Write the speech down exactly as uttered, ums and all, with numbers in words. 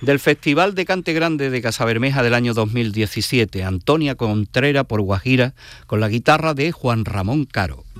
Del Festival de Cante Grande de Casabermeja del año dos mil diecisiete, Antonia Contrera por Guajira, con la guitarra de Juan Ramón Caro.